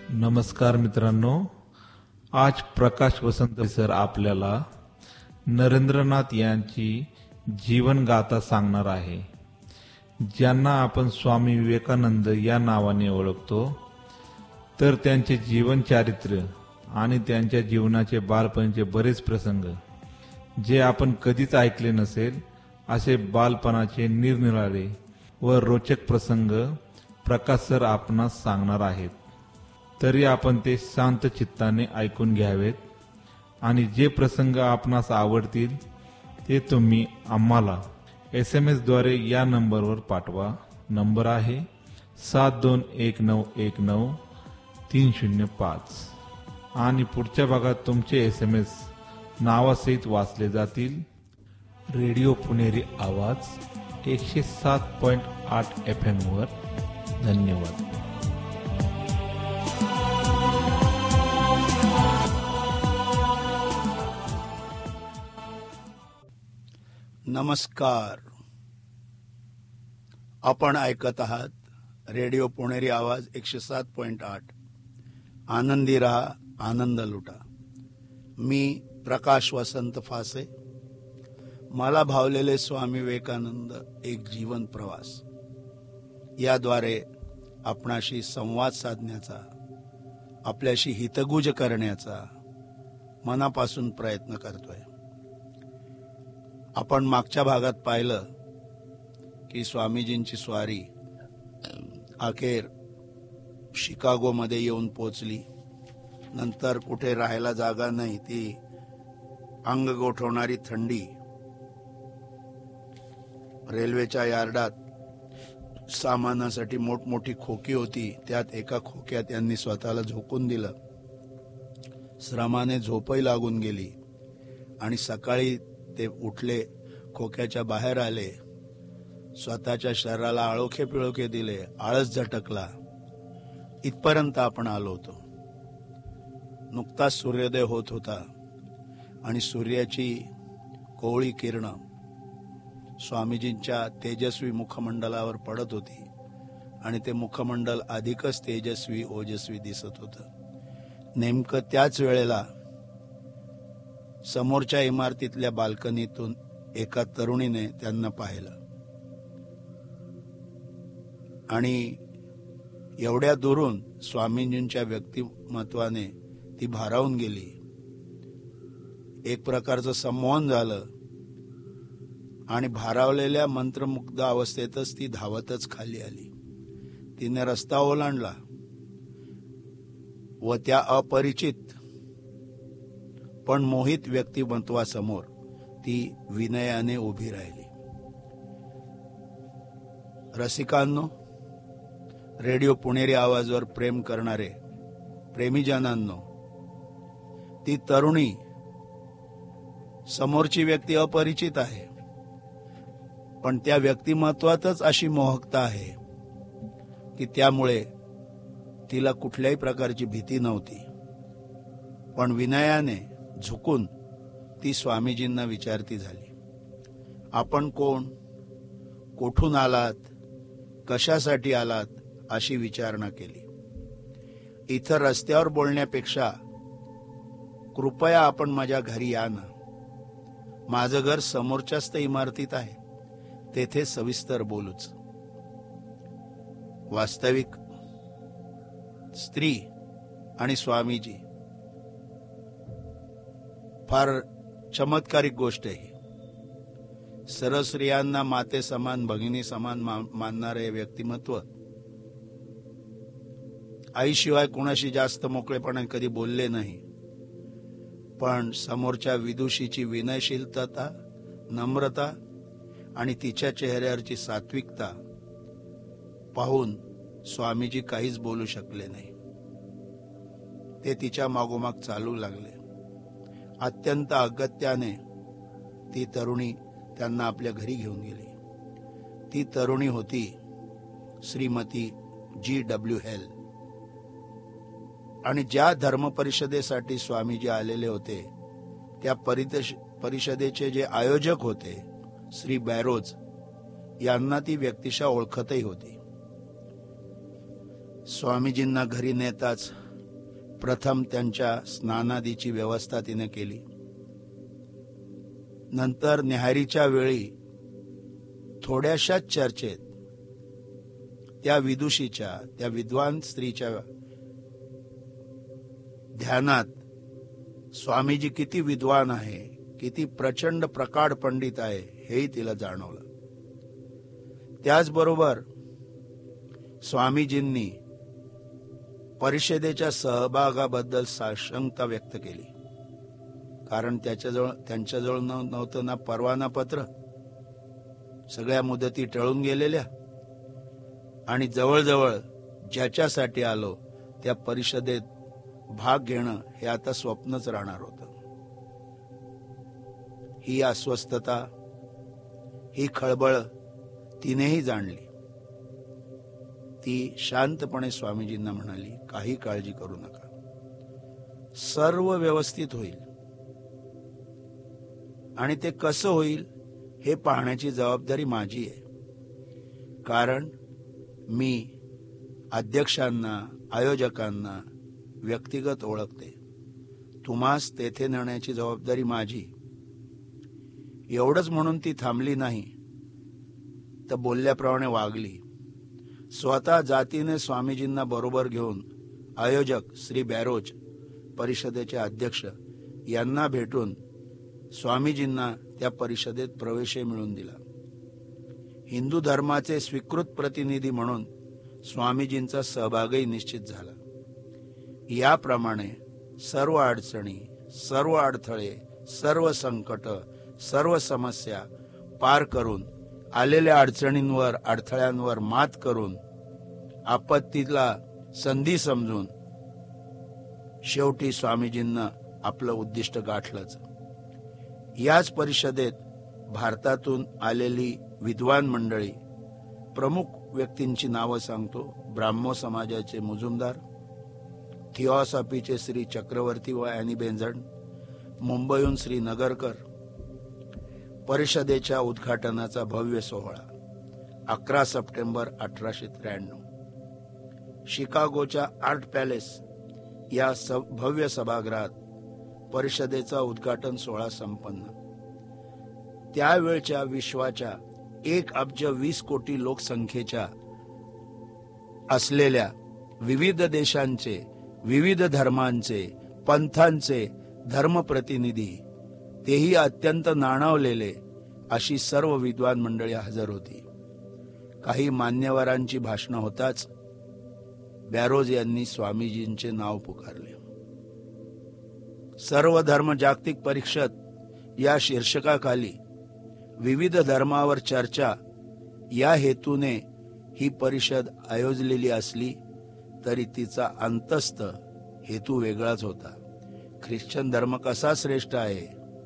नमस्कार मित्रांनो, आज प्रकाश वसंत सर आपल्याला नरेंद्रनाथ यांची जीवनगाथा सांगणार आहे, ज्यांना आपण स्वामी विवेकानंद या नावाने ओळखतो. तर त्यांचे जीवन चारित्र्य आणि त्यांच्या जीवनाचे बालपणीचे बरेच प्रसंग जे आपण कधीच ऐकले नसेल, असे बालपणाचे निरनिराळे व रोचक प्रसंग प्रकाश सर आपणास सांगणार आहेत. तरी आपण ते शांत चित्ताने ऐकून घ्यावेत आणि जे प्रसंग आपणास आवडतील ते तुम्ही आम्हाला SMS द्वारे या नंबरवर पाठवा. नंबर आहे 7219193005 आणि पुढच्या भागात तुमचे SMS नावासहित वाचले जातील. रेडिओ पुणेरी आवाज 107.8 FM वर. धन्यवाद. नमस्कार. आपण ऐकत आहात रेडिओ पुणेरी आवाज 107.8. आनंदी रहा, आनंद लुटा. मी प्रकाश वसंत फासे. मला भावलेले स्वामी विवेकानंद एक जीवन प्रवास याद्वारे आपणाशी संवाद साधण्याचा, आपल्याशी हितगुज करण्याचा मनापासून प्रयत्न करतोय. आपण मागच्या भागात पाहिलं की स्वामीजींची स्वारी अखेर शिकागोमध्ये येऊन पोचली. नंतर कुठे राहायला जागा नाही, ती अंग गोठवणारी थंडी. रेल्वेच्या यार्डात सामानासाठी मोठमोठी खोकी होती, त्यात एका खोक्यात त्यांनी स्वतःला झोकून दिलं. श्रमाने झोपही लागून गेली आणि सकाळी ते उठले, खोक्याच्या बाहेर आले, स्वतःच्या शरीराला आळोखे पिळोखे दिले, आळस झटकला. इथपर्यंत आपण आलो होतो. नुकताच सूर्योदय होत होता आणि सूर्याची कोवळी किरणं स्वामीजींच्या तेजस्वी मुखमंडलावर पडत होती आणि ते मुखमंडल अधिकच तेजस्वी ओजस्वी दिसत होतं. नेमकं त्याच वेळेला समोरच्या इमारतीतल्या बाल्कनीतून एका तरुणीने त्यांना पाहिलं आणि एवढ्या दुरून स्वामीजींच्या व्यक्तिमत्वाने ती भारावून गेली. एक प्रकारचं संमोहन झालं आणि भारावलेल्या मंत्रमुग्ध अवस्थेतच ती धावतच खाली आली. तिने रस्ता ओलांडला व त्या अपरिचित पण मोहित व्यक्तिमत्वासमोर ती विनयाने उभी राहिली. रसिकांनो, रेडिओ पुणेरी आवाजवर प्रेम करणारे प्रेमीजनांनो, ती तरुणी समोरची व्यक्ती अपरिचित आहे, पण त्या व्यक्तिमत्वातच अशी मोहकता आहे की त्यामुळे तिला कुठल्याही प्रकारची भीती नव्हती. पण विनयाने झुकून ती स्वामीजींना विचारती झाली, आपण कोण, कुठून आलात, कशासाठी आलात, अशी विचारणा केली. इथं रस्त्यावर बोलण्यापेक्षा कृपया आपण माझ्या घरी या ना. माझं घर समोरच्याच इमारतीत आहे, तेथे सविस्तर बोलूच. वास्तविक स्त्री आणि स्वामीजी फार चमत्कारिक गोष्ट आहे. सरस्त्रियांना माते समान, भगिनी समान मानणारे व्यक्तिमत्व, आईशिवाय कुणाशी जास्त मोकळेपणे कधी बोलले नाही, पण समोरच्या विदुषीची विनयशीलता, नम्रता आणि तिच्या चेहऱ्यावरची सात्विकता पाहून स्वामीजी काहीच बोलू शकले नाही. ते तिच्या मागोमाग चालू लागले. अत्यंत अगत्याने ती तरुणी त्यांना आपल्या घरी घेऊन गेली. ती तरुणी होती श्रीमती G.W. हेल. आणि ज्या धर्म परिषदेसाठी स्वामीजी आलेले होते त्या परिषदेचे जे आयोजक होते श्री बॅरोज यांना ती व्यक्तिशः ओळखतही होती. स्वामीजींना घरी नेताच प्रथम त्यांच्या स्नानादीची व्यवस्था तिने केली. नंतर न्याहारीच्या वेळी थोड्याशाच चर्चेत त्या विदुषीच्या, त्या विद्वान स्त्रीच्या ध्यानात स्वामीजी किती विद्वान आहे, किती प्रचंड प्रकाड पंडित आहे, हेही तिला जाणवलं. त्याचबरोबर स्वामीजींनी परिषदेच्या सहभागाबद्दल साशंकता व्यक्त केली. कारण त्यांच्याजवळ नव्हतं ना परवाना पत्र, सगळ्या मुदती टळून गेलेल्या, आणि जवळजवळ ज्याच्यासाठी आलो त्या परिषदेत भाग घेणं हे आता स्वप्नच राहणार होतं. ही अस्वस्थता, ही खळबळ तिनेही जाणली. ती शांतपणे स्वामीजींना म्हणाली, काही काळजी करू नका, सर्व व्यवस्थित होईल. आणि ते कसं होईल हे पाहण्याची जबाबदारी माझी आहे. कारण मी अध्यक्षांना, आयोजकांना व्यक्तिगत ओळखते. तुम्हास तेथे नेण्याची जबाबदारी माझी. एवढंच म्हणून ती थांबली नाही, तर बोलल्याप्रमाणे वागली. स्वतः जातीने स्वामीजींना बरोबर घेऊन आयोजक श्री बॅरोज, परिषदेचे अध्यक्ष यांना भेटून स्वामीजींना त्या परिषदेत प्रवेशही मिळवून दिला. हिंदू धर्माचे स्वीकृत प्रतिनिधी म्हणून स्वामीजींचा सहभागही निश्चित झाला. याप्रमाणे सर्व अडचणी, सर्व अडथळे, सर्व संकट, सर्व समस्या पार करून, आलेल्या अडचणींवर, अडथळ्यांवर मात करून, आपत्तीला संधी समजून शेवटी स्वामीजींना आपलं उद्दिष्ट गाठलंच. याच परिषदेत भारतातून आलेली विद्वान मंडळी, प्रमुख व्यक्तींची नावं सांगतो. ब्राह्मो समाजाचे मुजुमदार, थिओसॉफीचे श्री चक्रवर्ती व ॲनी बेंझंट, मुंबईहून श्री नगरकर. परिषदेच्या उद्घाटनाचा भव्य सोहळा 11 सप्टेंबर 1893. शिकागोच्या आर्ट पॅलेस या भव्य सभागृहात परिषदेचा उद्घाटन सोहळा संपन्न. त्यावेळच्या विश्वाच्या 1,20,00,000,000 लोकसंख्येच्या असलेल्या विविध देशांचे, विविध धर्मांचे, पंथांचे धर्मप्रतिनिधी, तेही अत्यंत नाणावलेले, अशी सर्व विद्वान मंडळी हजर होती. काही मान्यवरांची भाषणं होताच बॅरोज यांनी स्वामीजींचे नाव पुकारले. सर्व धर्म जागतिक परिषद या शीर्षकाखाली विविध धर्मावर चर्चा या हेतूने ही परिषद आयोजलेली असली तरी तिचा अंतस्थ हेतू वेगळाच होता. ख्रिश्चन धर्म कसा श्रेष्ठ आहे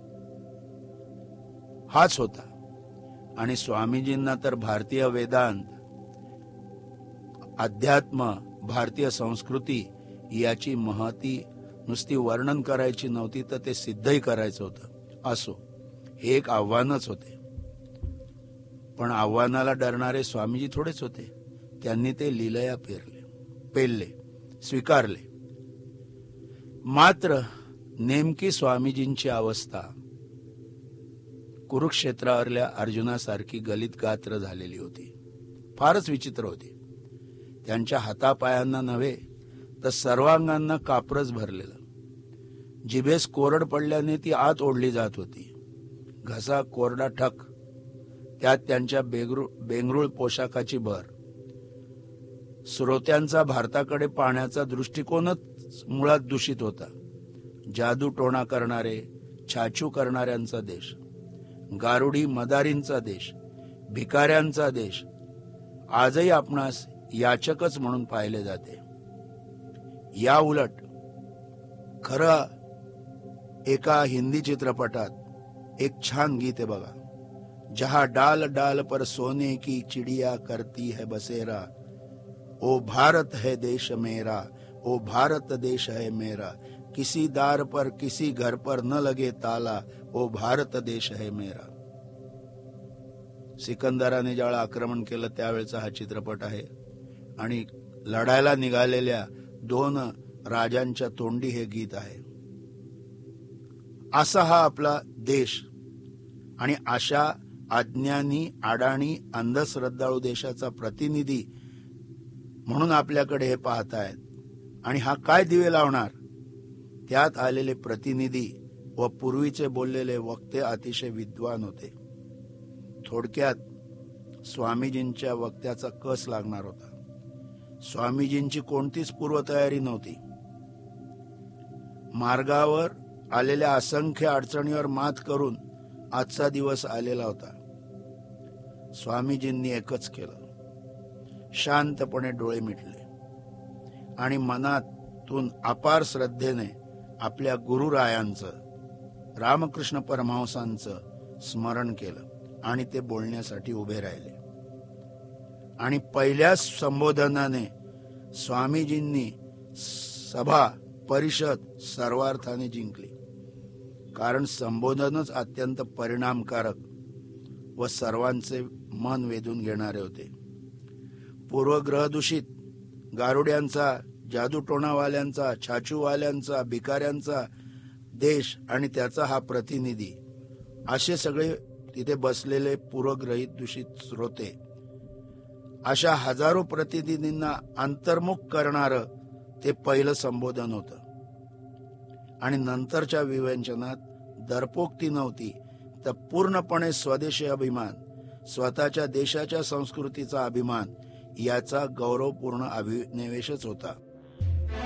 हाच होता. आणि स्वामीजींना तर भारतीय वेदांत, अध्यात्म, भारतीय संस्कृती याची महती नुसती वर्णन करायची नव्हती, तर ते सिद्धही करायचं होतं. असो, हे एक आव्हानच होते. पण आव्हानाला डरणारे स्वामीजी थोडेच होते. त्यांनी ते लीलया पेलले, स्वीकारले. मात्र नेमकी स्वामीजींची अवस्था कुरुक्षेत्रावरल्या अर्जुनासारखी गलित गात्र झालेली होती. फारच विचित्र होती. त्यांच्या हातापायांना नव्हे तर सर्वांगांना कापरच भरलेलं. जिभेस कोरड पडल्याने ती आत ओढली जात होती. घसा कोरडा ठक, त्यात त्यांच्या बेंगरूळ पोशाखाची भर. श्रोत्यांचा भारताकडे पाहण्याचा दृष्टिकोनच मुळात दूषित होता. जादू टोणा करणारे, छाछू करणाऱ्यांचा देश, गारुडी मदारींचा देश, भिकाऱ्यांचा देश आजही आपणास याचकच म्हणून पाहिले जाते. या उलट खरं एका हिंदी चित्रपटात एक छान गीत आहे बघा. जहा डाल डाल पर सोने की चिड़िया करती है बसेरा, ओ भारत है देश मेरा, ओ भारत देश है मेरा, किसी दार पर किसी घर पर न लगे ताला, ओ भारत देश है मेरा. सिकंदराने ज्यावेळेला आक्रमण केलं त्यावेळेचा हा चित्रपट आहे. आणि लढायला निघालेल्या 2 राजांच्या तोंडी हे गीत आहे. असा हा आपला देश आणि अशा अज्ञानी, अडाणी, अंधश्रद्धाळू देशाचा प्रतिनिधी म्हणून आपल्याकडे हे पाहतायत. आणि हा काय दिवे लावणार? त्यात आलेले प्रतिनिधी व पूर्वीचे बोललेले वक्ते अतिशय विद्वान होते. थोडक्यात स्वामीजींच्या वक्त्याचा कस लागणार होता. स्वामीजींची कोणतीच पूर्वतयारी नव्हती. मार्गावर आलेल्या असंख्य अडचणीवर मात करून आजचा दिवस आलेला होता. स्वामीजींनी एकच केलं, शांतपणे डोळे मिटले आणि मनातून अपार श्रद्धेने आपल्या गुरुरायांचं, रामकृष्ण परमहंसांचं स्मरण केलं आणि ते बोलण्यासाठी उभे राहिले. आणि पहिल्याच संबोधनाने स्वामीजींनी सभा, परिषद सर्वार्थाने जिंकली. कारण संबोधनच अत्यंत परिणामकारक व सर्वांचे मन वेधून घेणारे होते. पूर्वग्रहदूषित गारुड्यांचा, जादूटोणावाल्यांचा, छाछूवाल्यांचा, भिकाऱ्यांचा देश आणि त्याचा हा प्रतिनिधी, असे सगळे तिथे बसलेले पूर्वग्रहित दूषित श्रोते, अशा हजारो प्रतिनिधींना अंतर्मुख करणारं ते पहिलं संबोधन होतं. आणि नंतरच्या विवेचनात दर्पोक्ती नव्हती, तर पूर्णपणे स्वदेशी अभिमान, स्वतःच्या देशाच्या संस्कृतीचा अभिमान याचा गौरवपूर्ण अभिनिवेशच होता.